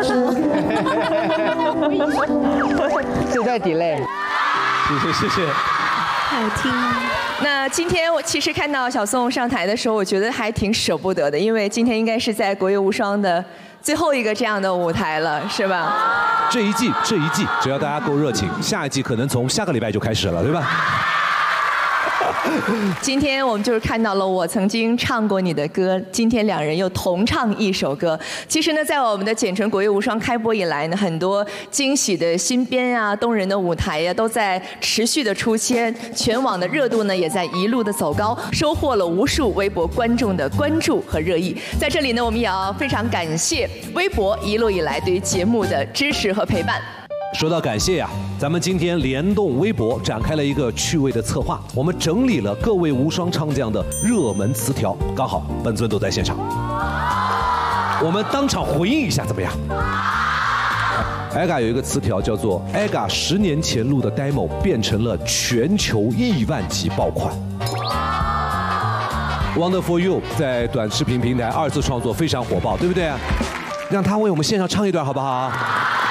就在 delay。 谢谢。 好听。 那今天我其实看到小宋上台的时候，我觉得还挺舍不得的，因为今天应该是在国乐无双的最后一个这样的舞台了，是吧？ 这一季，只要大家够热情，下一季可能从下个礼拜就开始了，对吧？ 今天我们就是看到了我曾经唱过你的歌，今天两人又同唱一首歌。其实呢，在我们的简纯国乐无双开播以来呢，很多惊喜的新编啊、动人的舞台呀，都在持续的出现，全网的热度呢也在一路的走高，收获了无数微博观众的关注和热议。在这里呢，我们也要非常感谢微博一路以来对于节目的支持和陪伴。 说到感谢呀，咱们今天联动微博展开了一个趣味的策划，我们整理了各位无双唱将的热门词条，刚好本尊都在现场，我们当场回应一下怎么样？AGA 有一个词条叫做 AGA 10年前录的 demo 变成了全球亿万级爆款。Wonderful You 在短视频平台2次创作非常火爆，对不对？让他为我们献上唱一段好不好？